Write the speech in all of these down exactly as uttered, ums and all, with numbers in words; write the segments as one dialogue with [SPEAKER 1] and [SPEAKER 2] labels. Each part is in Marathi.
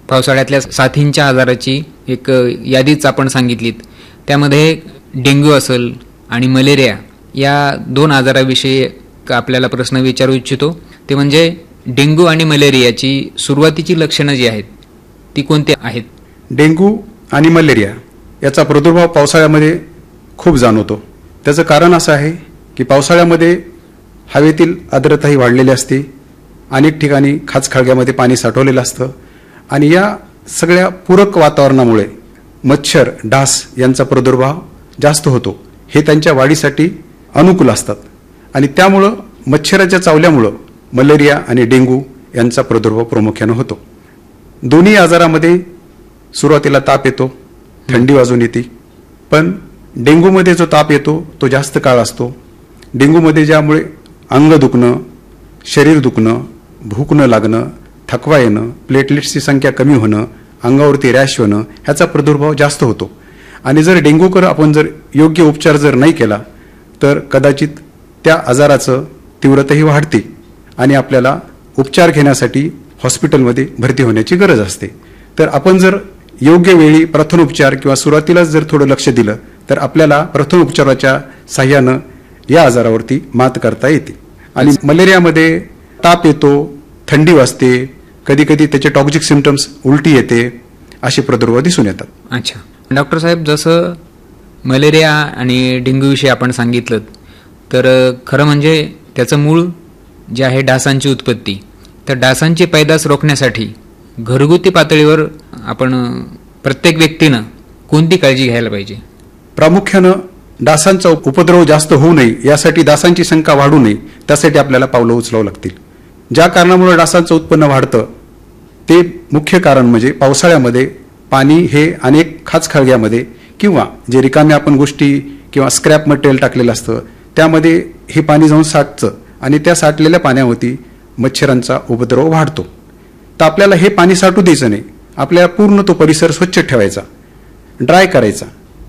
[SPEAKER 1] पावसाळ्यातल्या साथींच्या आजाराची एक यादीच आपण सांगितलीत. त्यामध्ये डेंग्यू असेल आणि मलेरिया या दोन आजाराविषयी आपल्याला प्रश्न विचारू इच्छितो. ते म्हणजे डेंग्यू आणि मलेरियाची सुरुवातीची लक्षणं जी आहेत ती कोणती आहेत?
[SPEAKER 2] डेंग्यू आणि मलेरिया याचा प्रादुर्भाव पावसाळ्यामध्ये खूप जाणवतो. त्याचं कारण असं आहे की पावसाळ्यामध्ये हवेतील आर्द्रताही वाढलेली असते, अनेक ठिकाणी खाचखळग्यामध्ये पाणी साठवलेलं असतं आणि या सगळ्या पूरक वातावरणामुळे मच्छर, डास यांचा प्रादुर्भाव जास्त होतो. हे त्यांच्या वाढीसाठी अनुकूल असतात आणि त्यामुळं मच्छराच्या चावल्यामुळं मलेरिया आणि डेंग्यू यांचा प्रादुर्भाव प्रामुख्यानं होतो. दोन्ही आजारामध्ये सुरुवातीला ताप येतो, थंडी वाजून येते, पण डेंग्यूमध्ये जो ताप येतो तो जास्त काळ असतो. डेंग्यूमध्ये ज्यामुळे अंग दुखणं, शरीर दुखणं, भूक न लागणं, थकवा येणं, प्लेटलेट्सची संख्या कमी होणं, अंगावरती रॅश होणं ह्याचा प्रादुर्भाव जास्त होतो. आणि जर डेंग्यूकर आपण जर योग्य उपचार जर नाही केला तर कदाचित त्या आजाराचं तीव्रताही वाढते आणि आपल्याला उपचार घेण्यासाठी हॉस्पिटलमध्ये भरती होण्याची गरज असते. तर आपण जर योग्य वेळी प्रथमोपचार किंवा सुरुवातीलाच जर थोडं लक्ष दिलं तर आपल्याला प्रथमोपचाराच्या साह्यानं या आजारावरती मात करता येते. आणि मलेरियामध्ये ताप येतो, थंडी वाजते, कधी कधी त्याचे टॉक्सिक सिम्पटम्स, उलटी येते, असे प्रादुर्भाव दिसून येतात.
[SPEAKER 1] अच्छा डॉक्टर साहेब, जसं मलेरिया आणि डेंग्यूविषयी आपण सांगितलं तर खरं म्हणजे त्याचं मूळ जे आहे डासांची उत्पत्ती. तर डासांची पैदास रोखण्यासाठी घरगुती पातळीवर आपण प्रत्येक व्यक्तीनं कोणती काळजी घ्यायला पाहिजे?
[SPEAKER 2] प्रामुख्यानं डासांचा उपद्रव जास्त होऊ नये यासाठी, डासांची संख्या वाढू नये त्यासाठी आपल्याला पावलं उचलावं लागतील. ज्या कारणामुळे डासांचं उत्पन्न वाढतं ते मुख्य कारण म्हणजे पावसाळ्यामध्ये पाणी हे अनेक खाचखळग्यामध्ये किंवा जे रिकाम्या आपण गोष्टी किंवा स्क्रॅप मटेरियल टाकलेलं असतं त्यामध्ये हे पाणी जाऊन साठतं आणि त्या साठलेल्या पाण्यावरती मच्छरांचा उपद्रव वाढतो. तर आपल्याला हे पाणी साठू द्यायचं नाही, आपल्याला पूर्ण तो परिसर स्वच्छ ठेवायचा, ड्राय करायचा.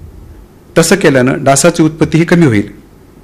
[SPEAKER 2] तसं केल्यानं डासाची उत्पत्ती ही कमी होईल.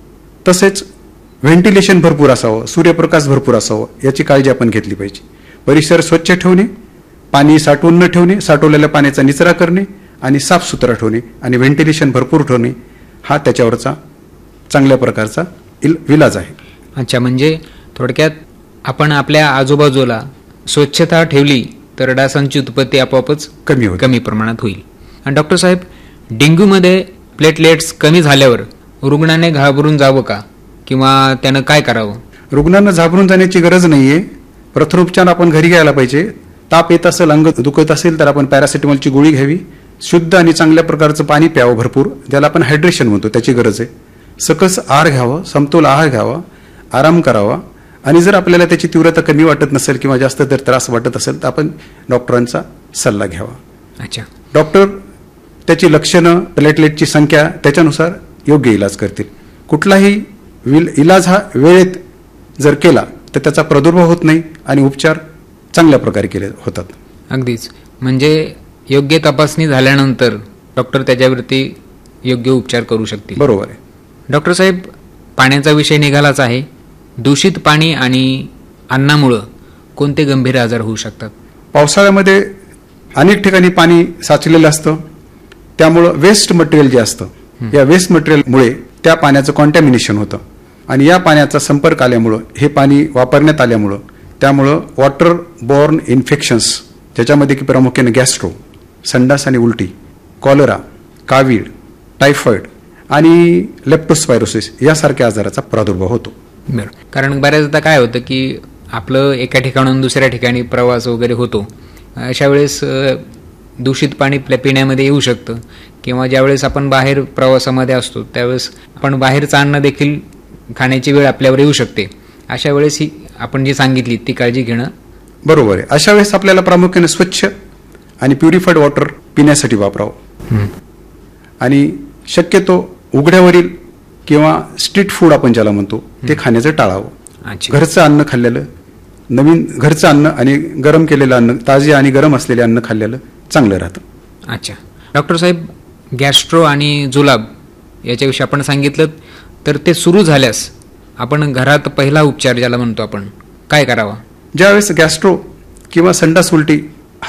[SPEAKER 2] तसेच व्हेंटिलेशन भरपूर असावं, सूर्यप्रकाश भरपूर असावं याची काळजी आपण घेतली पाहिजे. परिसर स्वच्छ ठेवणे, पाणी साठवून न ठेवणे, साठवलेल्या पाण्याचा निचरा करणे आणि साफसुथरा ठेवणे आणि व्हेंटिलेशन भरपूर ठेवणे हा त्याच्यावरचा चांगल्या प्रकारचा विलाज आहे.
[SPEAKER 1] अच्छा, म्हणजे थोडक्यात आपण आपल्या आजूबाजूला स्वच्छता ठेवली तर डासांची उत्पत्ती आपोआपच
[SPEAKER 2] कमी होईल,
[SPEAKER 1] कमी प्रमाणात होईल. आणि डॉक्टर साहेब, डेंग्यूमध्ये प्लेटलेट्स कमी झाल्यावर रुग्णाने घाबरून जावं का किंवा त्यानं काय करावं?
[SPEAKER 2] रुग्णांना घाबरून जाण्याची गरज नाहीये. प्रथमोपचार आपण घरी घ्यायला पाहिजे. ताप येत असेल, अंग दुखत असेल तर आपण पॅरासिटामॉलची गोळी घ्यावी. शुद्ध आणि चांगल्या प्रकारचं पाणी प्यावं भरपूर, ज्याला आपण हायड्रेशन म्हणतो, त्याची गरज आहे. सकस आहार घ्यावं, समतोल आहार घ्यावा, आराम करावा आणि जर आपल्याला त्याची तीव्रता कमी वाटत नसेल किंवा जास्त जर त्रास वाटत असेल तर आपण डॉक्टरांचा सल्ला घ्यावा.
[SPEAKER 1] अच्छा,
[SPEAKER 2] डॉक्टर त्याची लक्षणं, प्लेटलेटची संख्या त्याच्यानुसार योग्य इलाज करतील. कुठलाही इलाज हा वेळेत जर केला तर त्याचा प्रादुर्भाव होत नाही आणि उपचार चांगल्या प्रकारे केले होतात.
[SPEAKER 1] अगदीच, म्हणजे योग्य तपासणी झाल्यानंतर डॉक्टर त्याच्यावरती योग्य उपचार करू शकतील.
[SPEAKER 2] बरोबर आहे.
[SPEAKER 1] डॉक्टर साहेब, पाण्याचा विषय निघालाच आहे. दूषित पाणी आणि अन्नामुळं कोणते गंभीर आजार होऊ शकतात?
[SPEAKER 2] पावसाळ्यामध्ये अनेक ठिकाणी पाणी साचलेलं असतं, त्यामुळं वेस्ट मटेरियल जे असतं या वेस्ट मटेरियलमुळे त्या पाण्याचं कॉन्टॅमिनेशन होतं आणि या पाण्याचा संपर्क आल्यामुळं, हे पाणी वापरण्यात आल्यामुळं त्यामुळं वॉटर बॉर्न इन्फेक्शन्स, ज्याच्यामध्ये की प्रामुख्याने गॅस्ट्रो, संडास आणि उलटी, कॉलरा, कावीळ, टायफॉइड आणि लेप्टोस्पायरोसिस यासारख्या आजाराचा प्रादुर्भाव होतो.
[SPEAKER 1] बरं, कारण बऱ्याचदा काय होतं की आपलं एका ठिकाणून दुसऱ्या ठिकाणी प्रवास वगैरे होतो, अशा वेळेस दूषित पाणी पिण्यामध्ये येऊ शकतं किंवा ज्यावेळेस आपण बाहेर प्रवासामध्ये असतो त्यावेळेस आपण बाहेरचं अन्न देखील खाण्याची वेळ आपल्यावर येऊ शकते. अशा वेळेस ही आपण जी सांगितली ती काळजी घेणं
[SPEAKER 2] बरोबर आहे. अशा वेळेस आपल्याला प्रामुख्याने स्वच्छ आणि प्युरिफाईड वॉटर पिण्यासाठी वापरावं आणि शक्यतो उघड्यावरील किंवा स्ट्रीट फूड आपण ज्याला म्हणतो ते खाण्याचं टाळावं. घरचं अन्न खाल्लेलं, नवीन घरचं अन्न आणि गरम केलेलं अन्न, ताजे आणि गरम असलेले अन्न खाल्लेलं चांगलं राहतं.
[SPEAKER 1] अच्छा डॉक्टर साहेब, गॅस्ट्रो आणि जुलाब याच्याविषयी आपण सांगितलं, तर ते सुरू झाल्यास आपण घरात पहिला उपचार ज्याला म्हणतो आपण काय करावा?
[SPEAKER 2] ज्यावेळेस गॅस्ट्रो किंवा संडास उलटी